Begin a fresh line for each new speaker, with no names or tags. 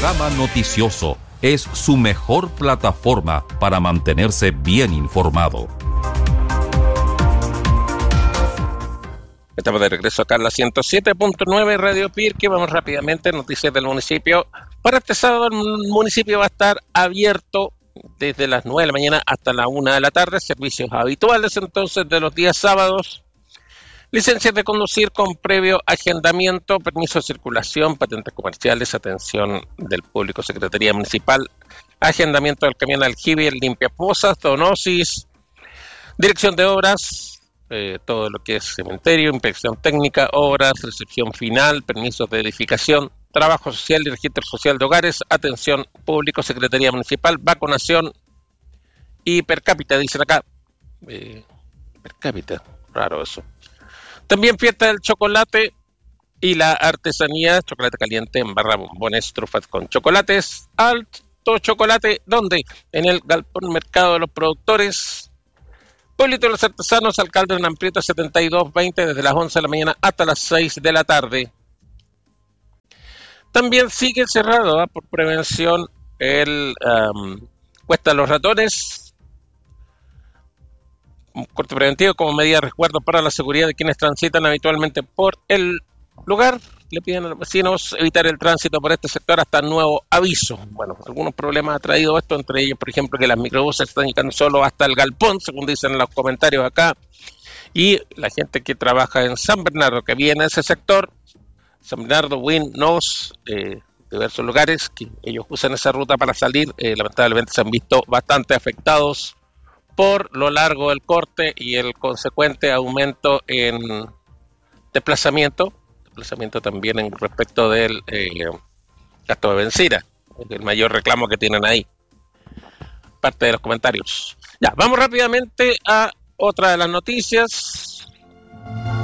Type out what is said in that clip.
Panorama Noticioso es su mejor plataforma para mantenerse bien informado.
Estamos de regreso acá en la 107.9 Radio Pirque. Vamos rápidamente a noticias del municipio. Para este sábado el municipio va a estar abierto desde las 9 de la mañana hasta la 1 de la tarde. Servicios habituales entonces de los días sábados. Licencias de conducir con previo agendamiento, permiso de circulación, patentes comerciales, atención del público, Secretaría Municipal, agendamiento del camión aljibe, limpia pozas, zoonosis, dirección de obras, todo lo que es cementerio, inspección técnica, obras, recepción final, permisos de edificación, trabajo social y registro social de hogares, atención público, Secretaría Municipal, vacunación y per cápita, dicen acá. Per cápita, raro eso. También fiesta del chocolate y la artesanía, chocolate caliente en barra, bombones, trufas con chocolates, alto chocolate, ¿dónde? En el Galpón Mercado de los Productores. Pueblito de los Artesanos, alcalde Hernán Prieto 7220, desde las 11 de la mañana hasta las 6 de la tarde. También sigue cerrado por prevención el Cuesta de los Ratones, un corte preventivo como medida de resguardo para la seguridad de quienes transitan habitualmente por el lugar. Le piden a los vecinos evitar el tránsito por este sector hasta nuevo aviso. Bueno, algunos problemas ha traído esto, entre ellos, por ejemplo, que las microbuses están llegando solo hasta el Galpón, según dicen en los comentarios acá, y la gente que trabaja en San Bernardo, que viene a ese sector, San Bernardo, Wynn, Nos, diversos lugares, que ellos usan esa ruta para salir, lamentablemente se han visto bastante afectados por lo largo del corte y el consecuente aumento en desplazamiento también en respecto del gasto de benzina, el mayor reclamo que tienen ahí, parte de los comentarios. Ya, vamos rápidamente a otra de las noticias.